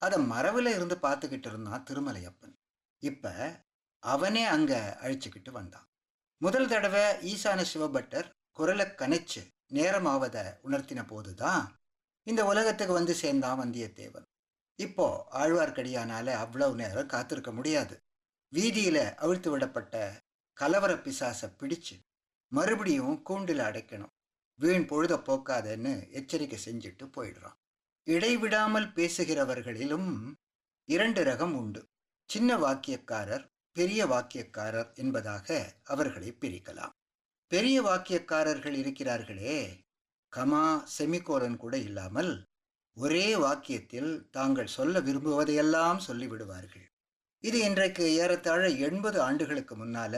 அத மரவுல இருந்து பார்த்துக்கிட்டு இருந்தான் திருமலையப்பன். இப்ப அவனே அங்க அழிச்சுக்கிட்டு வந்தான். முதல் தடவை ஈசான சிவபட்டர் குரலை கனைச்சு நேரமாவத உணர்த்தின போதுதான் இந்த உலகத்துக்கு வந்து சேர்ந்தான் வந்தியத்தேவன். இப்போ ஆழ்வார்க்கடியானால அவ்வளவு நேரம் காத்திருக்க முடியாது. வீதியில அவிழ்த்து விடப்பட்ட கலவர பிசாசை பிடிச்சு மறுபடியும் கூண்டில் அடைக்கணும். வீண் பொழுத போக்காதன்னு எச்சரிக்கை செஞ்சுட்டு போயிடுறான். இடைவிடாமல் பேசுகிறவர்களிலும் இரண்டு ரகம் உண்டு. சின்ன வாக்கியக்காரர், பெரிய வாக்கியக்காரர் என்பதாக அவர்களை பிரிக்கலாம். பெரிய வாக்கியக்காரர்கள் இருக்கிறார்களே, கமா செமிகோலன் கூட இல்லாமல் ஒரே வாக்கியத்தில் தாங்கள் சொல்ல விரும்புவதையெல்லாம் சொல்லிவிடுவார்கள். இது இன்றைக்கு ஏறத்தாழ 80 ஆண்டுகளுக்கு முன்னால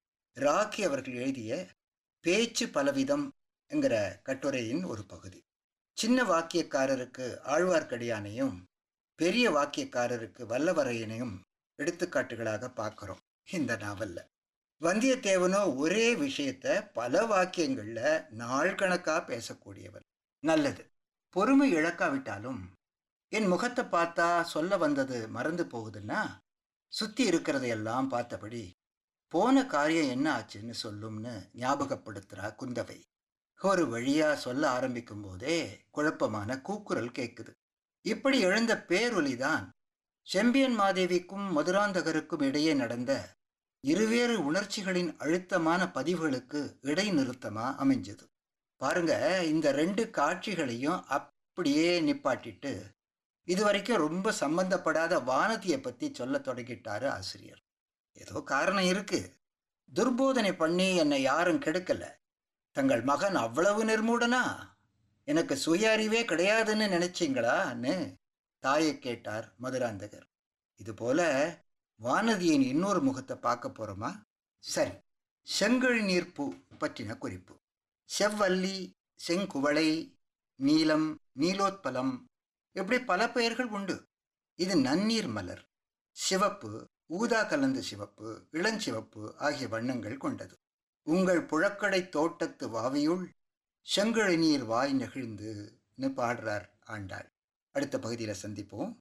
ராக்கி அவர்கள் எழுதிய பேச்சு பலவிதம் என்கிற கட்டுரையின் ஒரு பகுதி. சின்ன வாக்கியக்காரருக்கு ஆழ்வார்க்கடியானையும் பெரிய வாக்கியக்காரருக்கு வல்லவரையனையும் எடுத்துக்காட்டுகளாக பார்க்கிறோம் இந்த நாவல்ல. வந்தியத்தேவனோ ஒரே விஷயத்த பல வாக்கியங்கள்ல நாள் கணக்கா பேசக்கூடியவன். நல்லது, பொறுமை இழக்காவிட்டாலும் என் முகத்தை பார்த்தா சொல்ல வந்தது மறந்து போகுதுன்னா சுத்தி இருக்கிறதையெல்லாம் பார்த்தபடி போன காரியம் என்ன ஆச்சுன்னு சொல்லும்னு ஞாபகப்படுத்துறா குந்தவை. ஒரு வழியா சொல்ல ஆரம்பிக்கும் போதே குழப்பமான கூக்குரல் கேட்குது. இப்படி எழுந்த பேரொலிதான் செம்பியன் மாதேவிக்கும் மதுராந்தகருக்கும் இடையே நடந்த இருவேறு உணர்ச்சிகளின் அழுத்தமான பதிவுகளுக்கு இடைநிறுத்தமா அமைஞ்சது. பாருங்க, இந்த ரெண்டு காட்சிகளையும் அப்படியே நிப்பாட்டிட்டு இதுவரைக்கும் ரொம்ப சம்பந்தப்படாத வானதியை பத்தி சொல்ல தொடங்கிட்டாரு ஆசிரியர். ஏதோ காரணம் இருக்கு. துர்போதனை பண்ணி என்னை யாரும் கெடுக்கல. தங்கள் மகன் அவ்வளவு நிர்மூடனா? எனக்கு சுய அறிவே கிடையாதுன்னு நினைச்சிங்களான்னு தாயை கேட்டார் மதுராந்தகர். இதுபோல வானதியின் இன்னொரு முகத்தை பார்க்க போறோமா? சரி, செங்கழுநீர் பூ பற்றின குறிப்பு. செவ்வல்லி, செங்குவளை, நீலம், நீலோத்பலம், இப்படி பல பெயர்கள் உண்டு. இது நன்னீர் மலர். சிவப்பு, ஊதா கலந்த சிவப்பு, இளஞ்சிவப்பு ஆகிய வண்ணங்கள் கொண்டது. உங்கள் புழக்கடை தோட்டத்து வாவியுள் செங்கழுநீர் வாய் நெகிழ்ந்துன்னு பாடுறார் ஆண்டாள். அடுத்த பகுதியில சந்திப்போம்.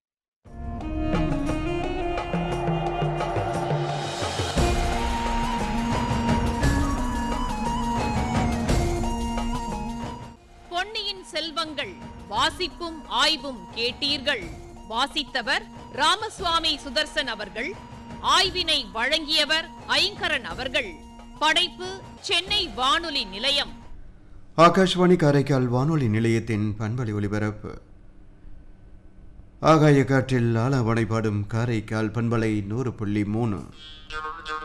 பொன்னியின் செல்வங்கள் வாசிப்பும் ஆய்வும் கேட்டீர்கள். வாசித்தவர் ராமசுவாமி சுதர்சன் அவர்கள். ஆய்வினை வழங்கியவர் ஐங்கரன் அவர்கள். படைப்பு சென்னை வானொலி நிலையம். ஆகாஷ்வாணி காரைக்கால் வானொலி நிலையத்தின் பண்பலை ஒலிபரப்பு. ஆகாய காற்றில் ஆலாவணை பாடும் காரைக்கால் பண்பலை 100.3.